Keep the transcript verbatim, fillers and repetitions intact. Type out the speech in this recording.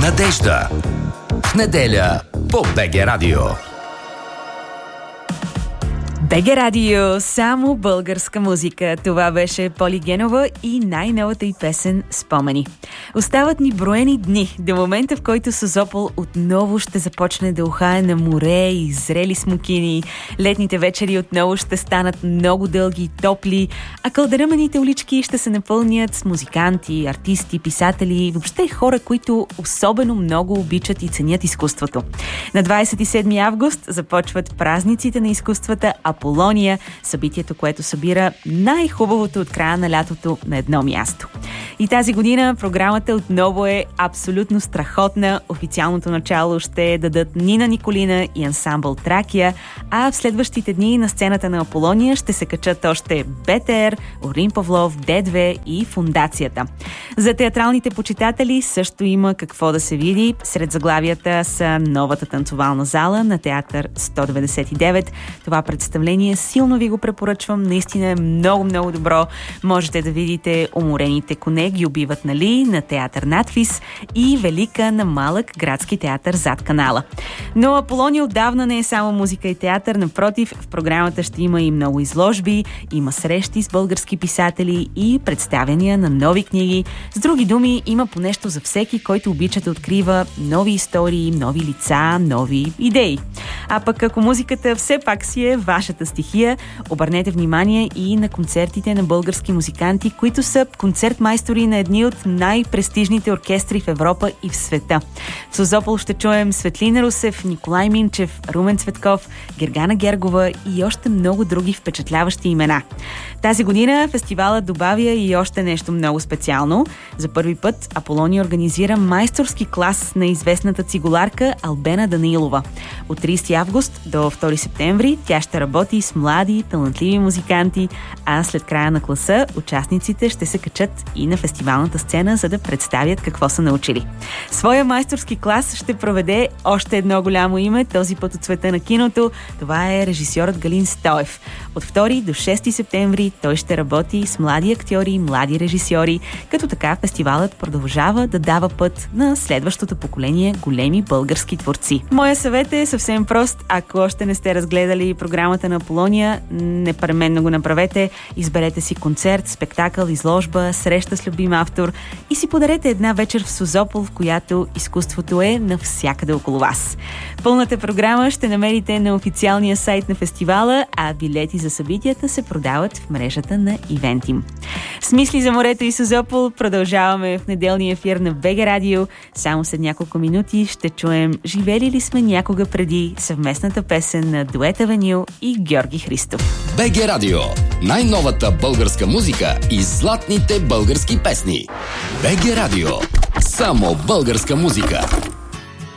Надежда. В неделя по БГ Радио. БГ Радио, само българска музика. Това беше Поли Генова и най-новата й песен "Спомени". Остават ни броени дни до момента, в който Созопол отново ще започне да ухае на море и зрели смокини. Летните вечери отново ще станат много дълги и топли, а кълдъръмените улички ще се напълнят с музиканти, артисти, писатели, въобще хора, които особено много обичат и ценят изкуството. На двадесет и седми август започват празниците на изкуствата Аполония, събитието, което събира най-хубавото от края на лятото на едно място. И тази година програмата отново е абсолютно страхотна. Официалното начало ще дадат Нина Николина и ансамбъл Тракия, а в следващите дни на сцената на Аполония ще се качат още БТР, Орин Павлов, Д две и Фундацията. За театралните почитатели също има какво да се види. Сред заглавията са новата танцовална зала на театър сто деветдесет и девет. Това представление силно ви го препоръчвам. Наистина е много-много добро. Можете да видите "Уморените коне ги убиват, нали?" на театър Надфис и "Велика" на малък градски театър зад канала. Но Аполония отдавна не е само музика и театър. Напротив, в програмата ще има и много изложби, има срещи с български писатели и представяния на нови книги. С други думи, има по нещо за всеки, който обича да открива нови истории, нови лица, нови идеи. А пък ако музиката все пак си е вашата стихия, обърнете внимание и на концертите на български музиканти, които са концертмайстори на едни от най-престижните оркестри в Европа и в света. В Созопол ще чуем Светлин Русев, Николай Минчев, Румен Цветков, Гергана Гергова и още много други впечатляващи имена. Тази година фестивалът добавя и още нещо много специално. За първи път Аполония организира майсторски клас на известната цигуларка Албена Данилова. От тридесети август до втори септември тя ще работи с млади, талантливи музиканти, а след края на класа участниците ще се качат и на фестивалната сцена, за да представят какво са научили. Своя майсторски клас ще проведе още едно голямо име, този път от света на киното. Това е режисьорът Галин Стоев. От втори до шести септември той ще работи с млади актьори и млади режисьори, като така фестивалът продължава да дава път на следващото поколение големи български творци. Моя съвет е съвсем прост. Ако още не сте разгледали програмата на Аполония, непременно го направете. Изберете си концерт, спектакъл, изложба, среща с любим автор и си подарете една вечер в Созопол, в която изкуството е навсякъде около вас. Пълната програма ще намерите на официалния сайт на фестивала, а билети за събитията се продават в мрежата на Ивентим. С мисли за морето и Созопол продължаваме в неделния ефир на БГ Радио. Само след няколко минути ще чуем "Живели ли сме някога преди", съвместната песен на Дует Авеню и Георги Христов. БГ Радио. Най-новата българска музика и златните български песни. БГ Радио. Само българска музика.